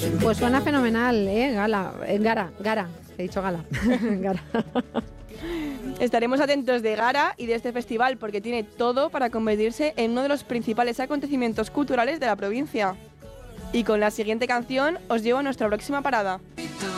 Pues suena fenomenal, Gara, he dicho Gala. Gara. Estaremos atentos de Gara y de este festival porque tiene todo para convertirse en uno de los principales acontecimientos culturales de la provincia. Y con la siguiente canción os llevo a nuestra próxima parada.